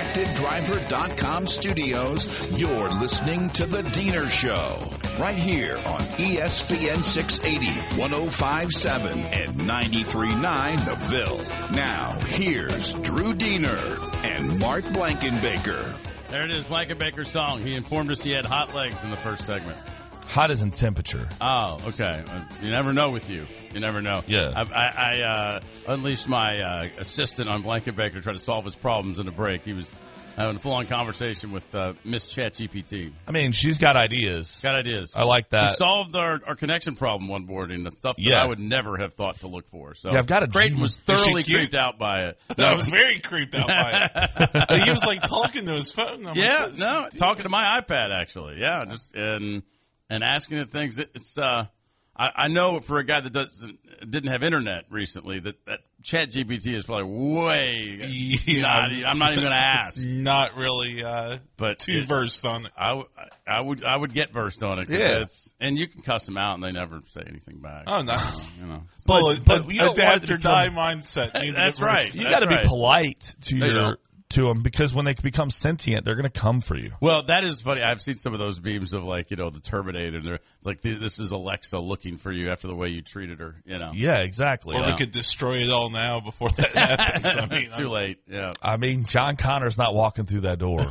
DistractedDriver.com studios, you're listening to The Diener Show. Right here on ESPN 680, 105.7, and 93.9 The Ville. Now, here's Drew Diener and Mark Blankenbaker. There it is, Blankenbaker's song. He informed us he had hot legs in the first segment. Hot as in temperature. Oh, okay. You never know with you. You never know. Yeah. I unleashed my assistant on Blankenbaker to try to solve his problems in a break. He was having a full-on conversation with Miss ChatGPT. I mean, she's got ideas. Got ideas. I like that. We solved our connection problem one morning, the stuff that I would never have thought to look for. So I've got a Creighton was thoroughly creeped out by it. I was very creeped out by it. He was like talking to his phone. Talking to my iPad actually. Yeah, just and asking it things. It's I know for a guy that didn't have internet recently that ChatGPT is probably way. I'm not even going to ask. Not really, but too versed on it. I would get versed on it. Yeah, and you can cuss them out and they never say anything back. Oh, nice. But you adapt or die mindset. That's right. You got to be polite to them because when they become sentient, they're going to come for you. Well, that is funny. I've seen some of those memes of the Terminator. And they're like, this is Alexa looking for you after the way you treated her. Yeah, exactly. Or we could destroy it all now before that happens. I mean, too late. Yeah. I mean, John Connor's not walking through that door.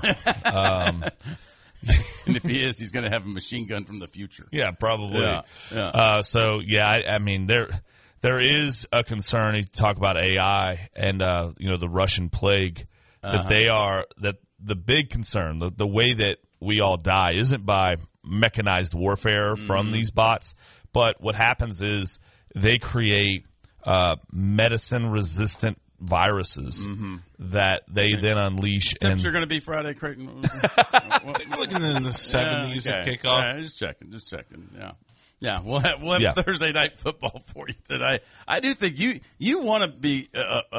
And if he is, he's going to have a machine gun from the future. Yeah, probably. Yeah. I mean, there is a concern. You talk about AI and the Russian plague. That the big concern, the way that we all die isn't by mechanized warfare from these bots, but what happens is they create medicine-resistant viruses that they then unleash. Temps are going to be Friday, Creighton. Looking in the 70s at kickoff. Yeah, just checking. Yeah, we'll have Thursday night football for you today. I do think you want to be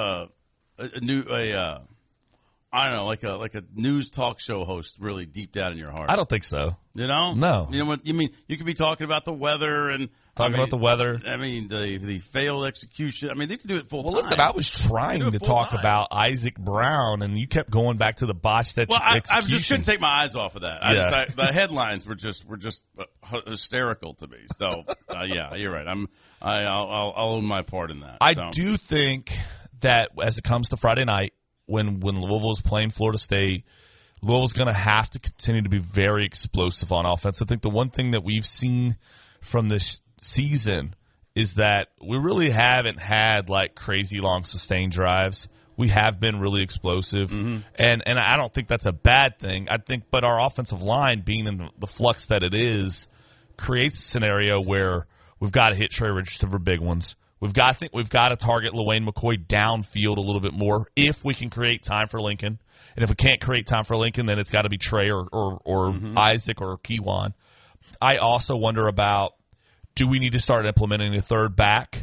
I don't know, like a news talk show host, really deep down in your heart. I don't think so. You know? No. You know what you mean? You could be talking about the weather and about the weather. I mean, the failed execution. I mean, they could do it full time. Well, listen, I was trying to talk about Isaac Brown, and you kept going back to the botched execution. I just couldn't take my eyes off of that. The headlines were just hysterical to me. So, you're right. I'll own my part in that. I do think that as it comes to Friday night, when Louisville is playing Florida State, Louisville's going to have to continue to be very explosive on offense. I think the one thing that we've seen from this season is that we really haven't had like crazy long sustained drives. We have been really explosive, and I don't think that's a bad thing. But our offensive line being in the flux that it is creates a scenario where we've got to hit Trey Richardson for big ones. I think we've got to target LaWayne McCoy downfield a little bit more if we can create time for Lincoln. And if we can't create time for Lincoln, then it's got to be Trey or Isaac or Kejuan. I also wonder about, do we need to start implementing a third back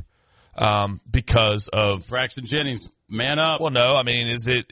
because of Braxton Jennings? Man up. Well, no. I mean, is it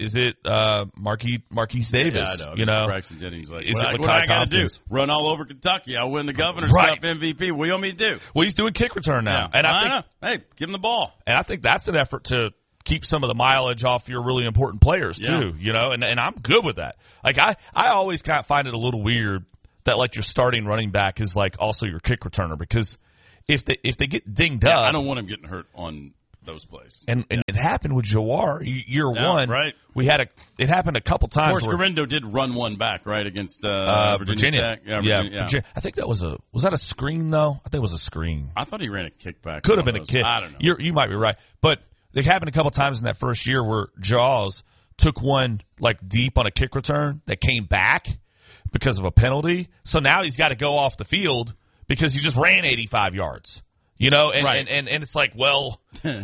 Marquise Davis? Yeah, I know. Braxton Jennings. Like, is what I got to do? Run all over Kentucky. I'll win the Governor's Cup MVP. What do you want me to do? Well, he's doing kick return now, and I think, hey, give him the ball. And I think that's an effort to keep some of the mileage off your really important players too. And I'm good with that. Like I always kind of find it a little weird that like your starting running back is like also your kick returner, because if they get dinged up, I don't want him getting hurt on those plays. And it happened with Jawar year one. Right. It happened a couple times. Of course, Garindo did run one back, right, against Virginia Tech. Yeah. I think that was that a screen though? I think it was a screen. I thought he ran a kickback. Could have been a kick. I don't know. You might be right. But it happened a couple times in that first year where Jaws took one like deep on a kick return that came back because of a penalty. So now he's got to go off the field because he just ran 85 yards. And it's like, well,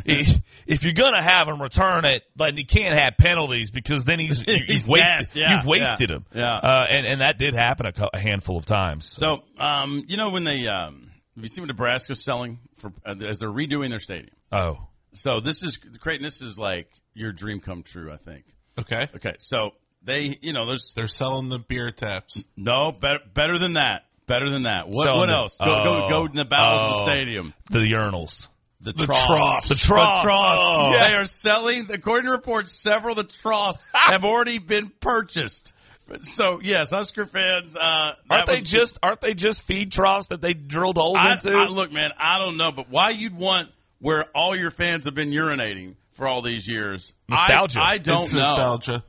if you're going to have him return it, but he can't have penalties because then you've wasted him. Yeah. And that did happen a handful of times. So, when they, have you seen what Nebraska's selling for as they're redoing their stadium? Oh. So Creighton, this is like your dream come true, I think. Okay. So they're selling the beer taps. No, better than that. Better than that. What else? Go in the bowels of the stadium. The urinals. The trough. The trough. Oh. Yeah. They are selling, according to reports, several of the troughs have already been purchased. So yes, Husker fans, Aren't they just feed troughs that they drilled holes into? Look, man, I don't know, but why you'd want where all your fans have been urinating for all these years? Nostalgia. I don't It's know. nostalgia.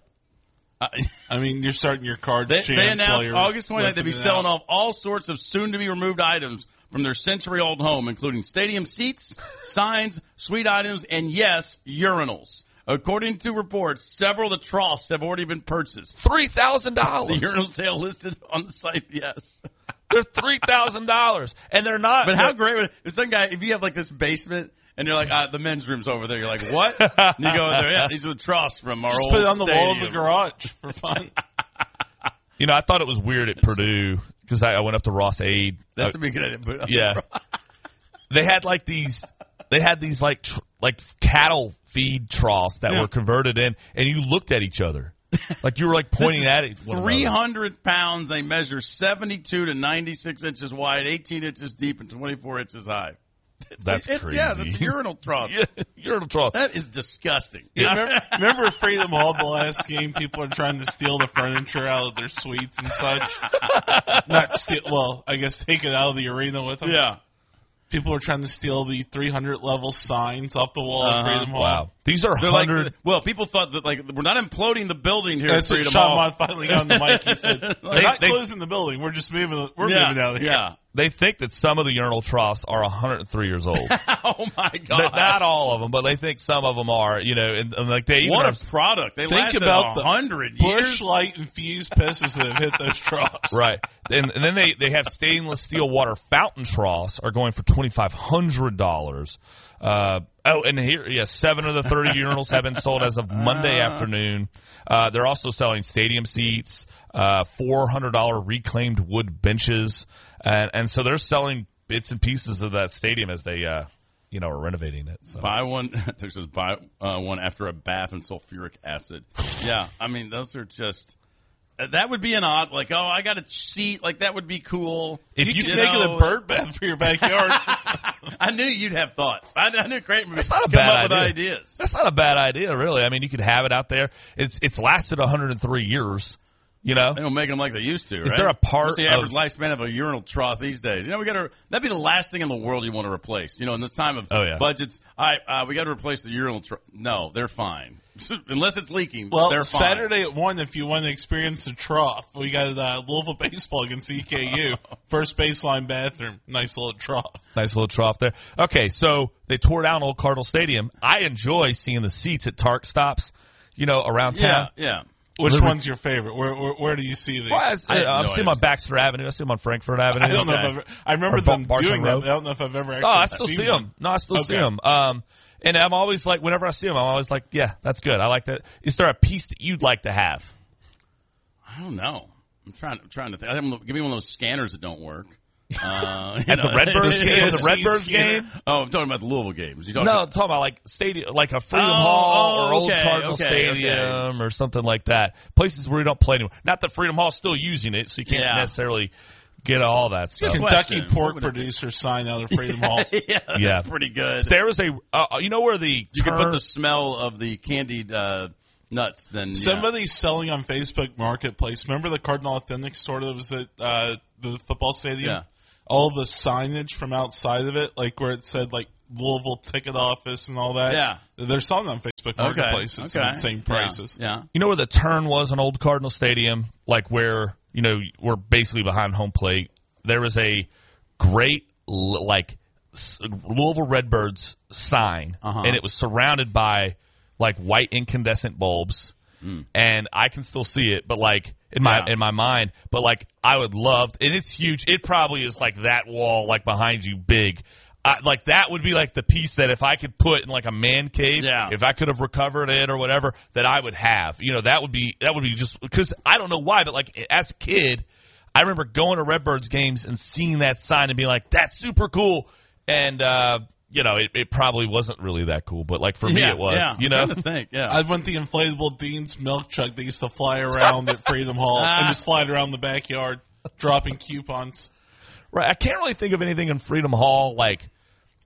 I mean, you're starting your card They chance while announced you're August 29th they'll be whipping it selling out. off all sorts of soon-to-be-removed items from their century-old home, including stadium seats, signs, suite items, and, yes, urinals. According to reports, several of the troughs have already been purchased. $3,000. The urinal sale listed on the site, yes. They're $3,000, and they're not. But how great would it, if some guy, if you have like this basement and you're like, the men's room's over there, you're like, what? And you go in there, yeah, these are the troughs from our Just old put it on the wall of the stadium. garage for fun. You know, I thought it was weird at Purdue because I went up to Ross Aid. That's would be good. I didn't put it on Yeah, they had like these. They had these like cattle feed troughs that were converted in, and you looked at each other like you were like pointing at it. 300 pounds. They measure 72 to 96 inches wide, 18 inches deep, and 24 inches high. That's crazy. Yeah, that's a urinal trough. Yeah, urinal trough. That is disgusting. Remember at Freedom Hall the last game, people are trying to steal the furniture out of their suites and such? Not steal, well, I guess take it out of the arena with them. Yeah. People are trying to steal the 300 level signs off the wall at Freedom Hall. Wow, these are They're 100. like, well, people thought that like we're not imploding the building here That's at what Freedom Sean Hall. Mott finally got on the mic. He said, "We're not they- closing the building. We're just moving. We're yeah, moving out of here." Yeah. They think that some of the urinal troughs are 103 years old. Oh my God. Not all of them, but they think some of them are. You know, and like they even What are, a product! They Think lasted about the 100 Bush years. Light infused pisses that have hit those troughs. right. And then they have stainless steel water fountain troughs are going for $2,500. And here, 7 of the 30 urinals have been sold as of Monday afternoon. They're also selling stadium seats, $400 reclaimed wood benches, and so they're selling bits and pieces of that stadium as they, are renovating it. So. Buy one. It says buy one after a bath in sulfuric acid. Yeah, I mean those are just. That would be an odd, like, oh, I got a seat, like that would be cool. You could make it a bird bath for your backyard. I knew you'd have thoughts. I knew Creighton would That's not a come bad up idea. with ideas. That's not a bad idea, really. I mean, you could have it out there. It's lasted 103 years. You know, They don't make them like they used to, right? Is there a part What's the average of- lifespan of a urinal trough these days? You know, that'd be the last thing in the world you want to replace. You know, in this time of budgets, we got to replace the urinal trough. No, they're fine. Unless it's leaking, Well, they're fine. Saturday at 1, if you want to experience the trough, we got Louisville baseball against EKU. First baseline bathroom. Nice little trough. nice little trough there. Okay, so they tore down Old Cardinal Stadium. I enjoy seeing the seats at Tark stops, around town. Yeah. Which one's your favorite? Where do you see these? Well, I have I'm no seeing them idea. on Baxter Avenue. I see them on Frankfurt Avenue. I don't know if I've ever, I remember Or them Bartram doing that, Road. but I don't know if I've ever actually Oh, I still seen see one. them. No, I still see Okay. them. And I'm always like, whenever I see them, I'm always like, yeah, that's good. I like that. Is there a piece that you'd like to have? I don't know. I'm trying to think. Give me one of those scanners that don't work. At the Redbirds game? CSC The Redbirds scanner. game? Oh, I'm talking about the Louisville games. You No, I'm talking about like stadium, like a Freedom Oh, Hall or Old okay, Cardinal okay, Stadium or something like that. Places where we don't play anymore. Not that Freedom Hall's still using it, so you can't Yeah. necessarily get all that stuff. Kentucky question. pork What would it be? producer sign out of Freedom Hall. yeah, that's Yeah. pretty good. There was a, where the You could put term- the smell of the candied nuts. Then Somebody's selling on Facebook Marketplace. Remember the Cardinal Authentic store that was at the football stadium? Yeah. All the signage from outside of it, like where it said like Louisville ticket office and all that. Yeah. They're selling on Facebook Marketplace at some insane prices. Yeah. You know where the turn was on Old Cardinal Stadium? Like where, we're basically behind home plate. There was a great, Louisville Redbirds sign, and it was surrounded by, white incandescent bulbs. And I can still see it, but, in my mind. But, I would love, and it's huge. It probably is, that wall, behind you, big. That would be the piece that if I could put in a man cave, if I could have recovered it or whatever, that I would have. That would be just because I don't know why, but as a kid, I remember going to Redbirds games and seeing that sign and being like, "That's super cool." And it probably wasn't really that cool, but for me, it was. Yeah. I'm trying to think. Yeah. I went the inflatable Dean's milk truck that used to fly around at Freedom Hall and just fly it around the backyard, dropping coupons. Right. I can't really think of anything in Freedom Hall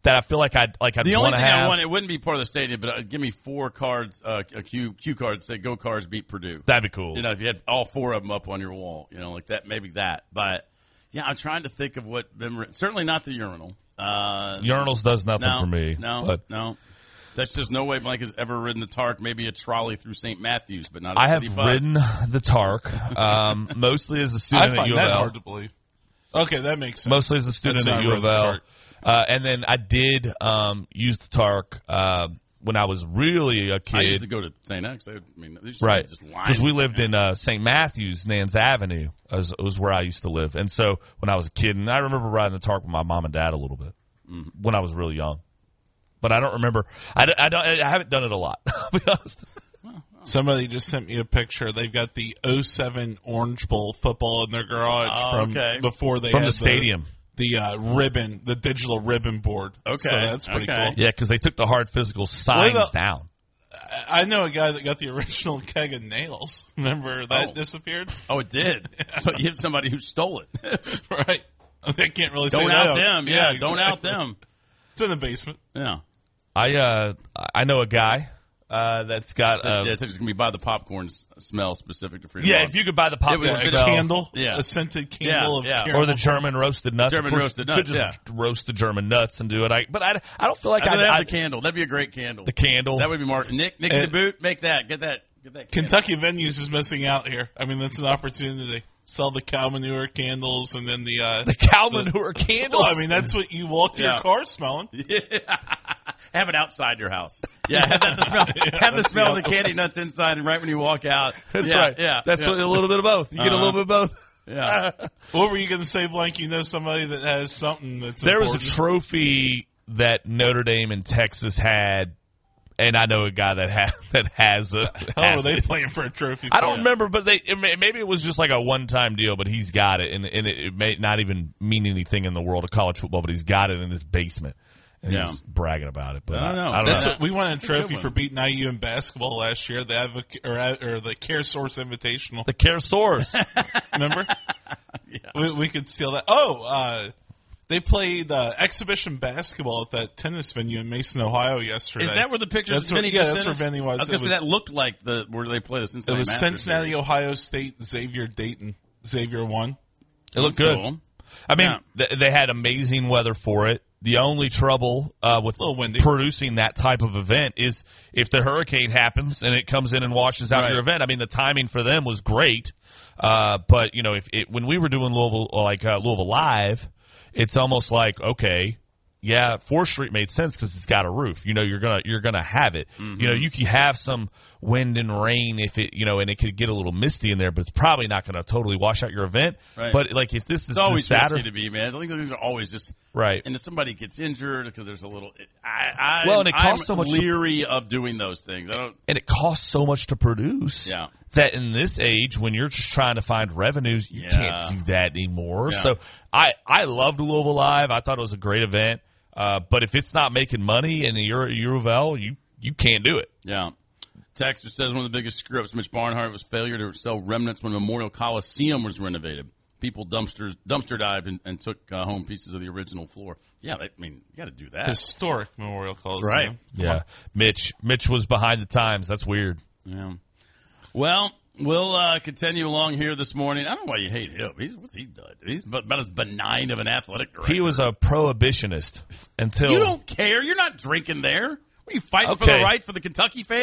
that I feel like I'd The only want to thing I have. want, it wouldn't be part of the stadium, but give me 4 cards, a cue card, say "Go Cards beat Purdue." That'd be cool. You know, if you had all 4 of them up on your wall, you know, like that, maybe that. But yeah, I'm trying to think of what certainly not the urinal. Urinals does nothing for me. No. That's just no way Blank has ever ridden the Tark. Maybe a trolley through St. Matthews, but not a I have city bus. ridden the Tark, mostly as a student I at find U of that L. hard to believe. Okay, that makes sense. Mostly as a student That's at not U of really L. hard. And then I did use the Tark when I was really a I used kid. to go to St. X. These Right, just because we lived in St. Matthews, Nans Avenue, was where I used to live. And so when I was a kid, and I remember riding the Tark with my mom and dad a little bit when I was really young. But I don't remember. I haven't done it a lot, I'll be honest. Somebody just sent me a picture. They've got the 07 Orange Bowl football in their garage from before they From had the stadium. The ribbon, the digital ribbon board. Okay. So that's pretty cool. Yeah, because they took the hard physical signs down. I know a guy that got the original keg of nails. Remember that disappeared? Oh, it did. So you have somebody who stole it. Right. They can't really say Don't that. out them. Yeah, exactly. don't out them. It's in the basement. Yeah. I know a guy that's got It's going to be by the popcorn smell specific to Freedom. yeah. Rock. If you could buy the popcorn was A smell, candle, Yeah. a scented candle Yeah, of yeah. caramel. or the German roasted nuts. German Of course, roasted you could nuts, just roast the German nuts and do it. But I don't feel like I'd have I'd the candle. That'd be a great candle. the candle. That would be more. Nick in the boot. Make that. Get that. Candle. Kentucky Venues is missing out here. I mean, that's an opportunity. Sell the cow manure candles and then the cow manure candles. Well, I mean, that's what you walk to your car smelling. Have it outside your house. Yeah, have the smell. Have the smell of the candy nuts inside, and right when you walk out. That's yeah, right. Yeah, That's yeah. What, a little bit of both. You get a little bit of both. Yeah. What were you going to say, Blank? You know somebody that has something that's There was a important? trophy that Notre Dame and Texas had, and I know a guy that has a. How are they playing for a trophy? I don't remember, but maybe it was just like a one-time deal. But he's got it, and it may not even mean anything in the world of college football. But he's got it in his basement, and he's bragging about it. But I don't know. I don't That's know. what we won a trophy one. for beating IU in basketball last year. The Care Source Invitational. The Caresaurus. Remember? We could steal that. Oh, they played exhibition basketball at that tennis venue in Mason, Ohio yesterday. Is that where the picture? That's where, Vinny yeah, just that's sent where us? Vinny was. I was going to say that looked like where they play the It Cincinnati. was Masters Cincinnati, series. Ohio State, Xavier, Dayton. Xavier won. It looked That's good. cool. I mean, Yeah. they had amazing weather for it. The only trouble with Little windy. producing that type of event is if the hurricane happens and it comes in and washes out Right. your event. I mean, the timing for them was great, but you know, when we were doing Louisville Live, it's almost like, okay, yeah, 4th Street made sense because it's got a roof. You know, you're gonna have it. Mm-hmm. You know, you can have some wind and rain if it, you know, and it could get a little misty in there, but it's probably not going to totally wash out your event. Right. But like if this is It's always this Saturday, risky to be, man. I think these are always just right? And if somebody gets injured because there's a little, And it costs so much to- leery of doing those things. I don't. And it costs so much to produce Yeah. that in this age, when you're just trying to find revenues, you Yeah. can't do that anymore. Yeah. So I loved Louisville Live. I thought it was a great event. But if it's not making money and you're at U of L, you can't do it. Yeah. Texter says one of the biggest screw-ups Mitch Barnhart was failure to sell remnants when Memorial Coliseum was renovated. People dumpster dived and took home pieces of the original floor. Yeah, you got to do that. Historic Memorial Coliseum. Right. Yeah. Mitch was behind the times. That's weird. Yeah. Well, we'll continue along here this morning. I don't know why you hate him. What's he done? He's about as benign of an athletic director. He was a prohibitionist until You don't care. You're not drinking there. Are you fighting for the Okay. right for the Kentucky fans?